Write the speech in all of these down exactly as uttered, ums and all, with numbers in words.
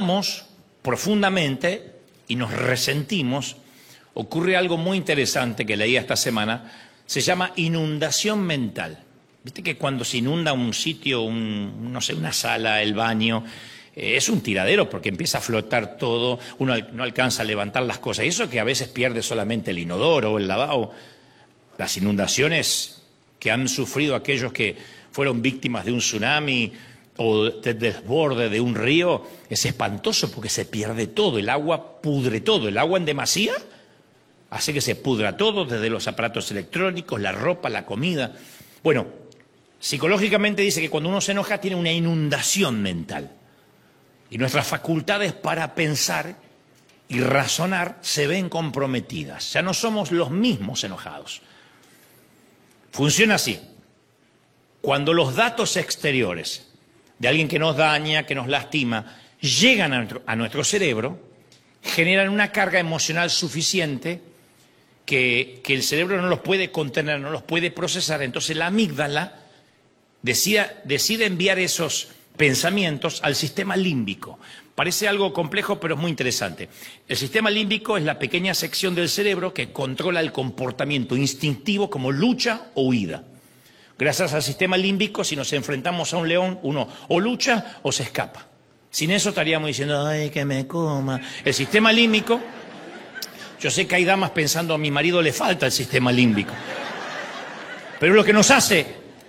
enojamos profundamente y nos resentimos, ocurre algo muy interesante que leí esta semana, se llama inundación mental. Viste que cuando se inunda un sitio, un, no sé, una sala, el baño, eh, es un tiradero porque empieza a flotar todo, uno no alcanza a levantar las cosas, y eso que a veces pierde solamente el inodoro o el lavabo. Las inundaciones que han sufrido aquellos que fueron víctimas de un tsunami o del desborde de un río, es espantoso porque se pierde todo, el agua pudre todo, el agua en demasía hace que se pudra todo, desde los aparatos electrónicos, la ropa, la comida. Bueno, psicológicamente dice que cuando uno se enoja tiene una inundación mental y nuestras facultades para pensar y razonar se ven comprometidas, ya no somos los mismos enojados. Funciona así: cuando los datos exteriores de alguien que nos daña, que nos lastima, llegan a nuestro, a nuestro cerebro, generan una carga emocional suficiente que, que el cerebro no los puede contener, no los puede procesar. Entonces la amígdala decide, decide enviar esos pensamientos al sistema límbico. Parece algo complejo, pero es muy interesante. El sistema límbico es la pequeña sección del cerebro que controla el comportamiento instintivo como lucha o huida. Gracias al sistema límbico, si nos enfrentamos a un león, uno o lucha o se escapa. Sin eso estaríamos diciendo, ay, que me coma. El sistema límbico, yo sé que hay damas pensando, a mi marido le falta el sistema límbico. Pero es lo que nos hace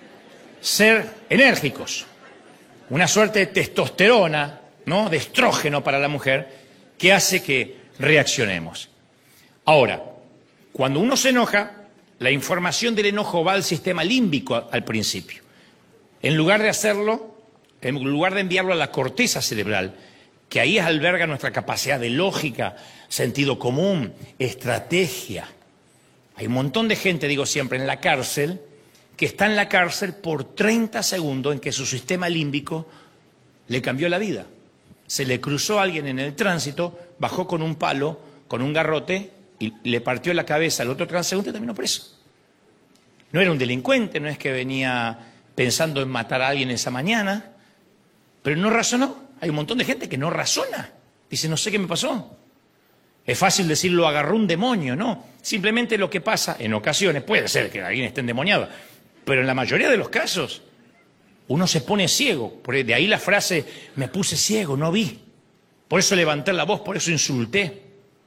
ser enérgicos. Una suerte de testosterona, ¿no?, de estrógeno para la mujer, que hace que reaccionemos. Ahora, cuando uno se enoja, la información del enojo va al sistema límbico al principio. En lugar de hacerlo, en lugar de enviarlo a la corteza cerebral, que ahí alberga nuestra capacidad de lógica, sentido común, estrategia. Hay un montón de gente, digo siempre, en la cárcel, que está en la cárcel por treinta segundos en que su sistema límbico le cambió la vida. Se le cruzó a alguien en el tránsito, bajó con un palo, con un garrote, y le partió la cabeza al otro transeúnte y terminó preso. No era un delincuente, no es que venía pensando en matar a alguien esa mañana, pero no razonó. Hay un montón de gente que no razona. Dice, no sé qué me pasó. Es fácil decir, lo agarró un demonio, no. Simplemente lo que pasa, en ocasiones, puede ser que alguien esté endemoniado, pero en la mayoría de los casos, uno se pone ciego. De ahí la frase, me puse ciego, no vi. Por eso levanté la voz, por eso insulté.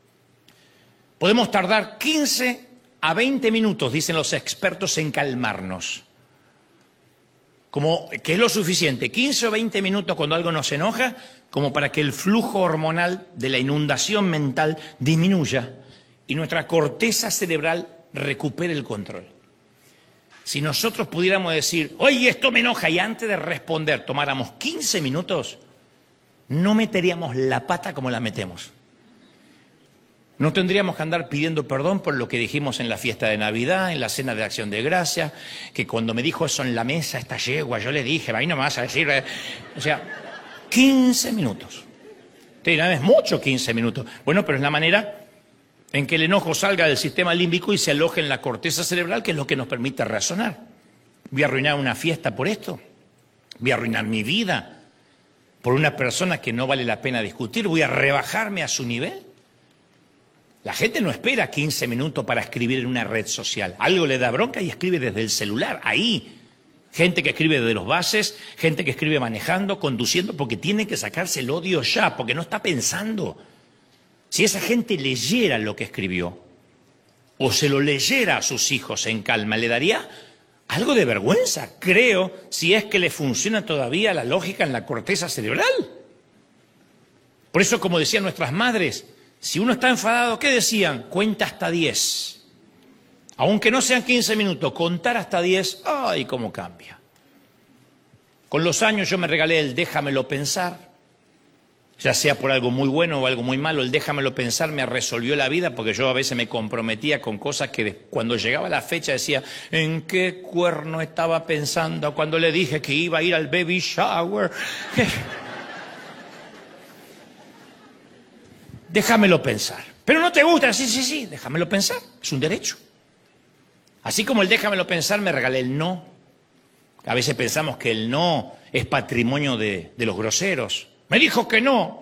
Podemos tardar quince a veinte minutos, dicen los expertos, en calmarnos. Como que es lo suficiente, quince o veinte minutos cuando algo nos enoja, como para que el flujo hormonal de la inundación mental disminuya y nuestra corteza cerebral recupere el control. Si nosotros pudiéramos decir, oye, esto me enoja, y antes de responder tomáramos quince minutos, no meteríamos la pata como la metemos. No tendríamos que andar pidiendo perdón por lo que dijimos en la fiesta de Navidad, en la cena de Acción de Gracias, que cuando me dijo eso en la mesa, esta yegua, yo le dije, ahí no me vas a decir... Eh. O sea, quince minutos. Te dirán, es mucho quince minutos. Bueno, pero es la manera en que el enojo salga del sistema límbico y se aloje en la corteza cerebral, que es lo que nos permite razonar. ¿Voy a arruinar una fiesta por esto? ¿Voy a arruinar mi vida por una persona que no vale la pena discutir? ¿Voy a rebajarme a su nivel? La gente no espera quince minutos para escribir en una red social. Algo le da bronca y escribe desde el celular, ahí. Gente que escribe desde los bases, gente que escribe manejando, conduciendo, porque tiene que sacarse el odio ya, porque no está pensando. Si esa gente leyera lo que escribió, o se lo leyera a sus hijos en calma, le daría algo de vergüenza, creo, si es que le funciona todavía la lógica en la corteza cerebral. Por eso, como decían nuestras madres, si uno está enfadado, ¿qué decían? Cuenta hasta diez. Aunque no sean quince minutos, contar hasta diez, ¡ay, cómo cambia! Con los años yo me regalé el déjamelo pensar, ya sea por algo muy bueno o algo muy malo. El déjamelo pensar me resolvió la vida, porque yo a veces me comprometía con cosas que cuando llegaba la fecha decía, ¿en qué cuerno estaba pensando cuando le dije que iba a ir al baby shower? Déjamelo pensar. Pero no te gusta, sí, sí, sí, déjamelo pensar, es un derecho. Así como el déjamelo pensar, me regalé el no. A veces pensamos que el no es patrimonio de, de los groseros. Me dijo que no,